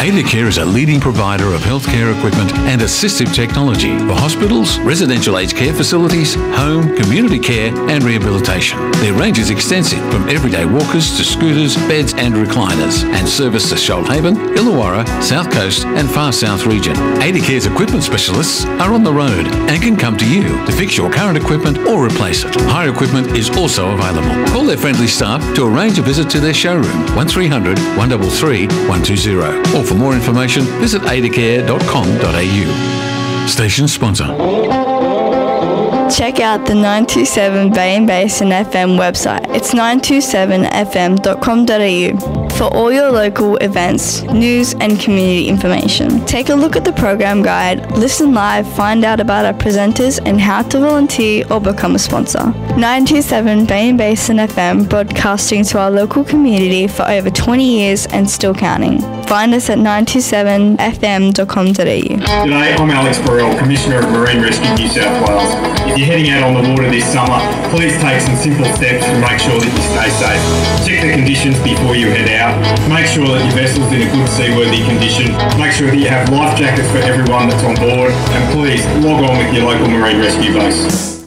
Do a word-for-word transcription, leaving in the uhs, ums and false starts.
Adacare is a leading provider of healthcare equipment and assistive technology for hospitals, residential aged care facilities, home, community care and rehabilitation. Their range is extensive, from everyday walkers to scooters, beds and recliners, and service the Shoalhaven, Illawarra, South Coast and Far South region. Adacare's equipment specialists are on the road and can come to you to fix your current equipment or replace it. Hire equipment is also available. Call their friendly staff to arrange a visit to their showroom, one three hundred, one three three, one two zero. Or for more information, visit adacare dot com dot a u. Station sponsor. Check out the nine two seven Bay and Basin F M website. It's nine two seven f m dot com dot a u for all your local events, news and community information. Take a look at the program guide, listen live, find out about our presenters and how to volunteer or become a sponsor. nine two seven Bay and Basin F M, broadcasting to our local community for over twenty years and still counting. Find us at nine two seven f m dot com dot a u. G'day, I'm Alex Burrell, Commissioner of Marine Rescue New South Wales. If you're heading out on the water this summer, please take some simple steps to make sure that you stay safe. Check the conditions before you head out. Make sure that your vessel's in a good seaworthy condition. Make sure that you have life jackets for everyone that's on board. And please log on with your local marine rescue base.